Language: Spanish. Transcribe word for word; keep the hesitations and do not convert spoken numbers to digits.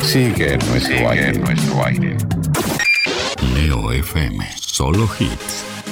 Sigue nuestro aire. Nuestro aire. Leo F M, solo hits.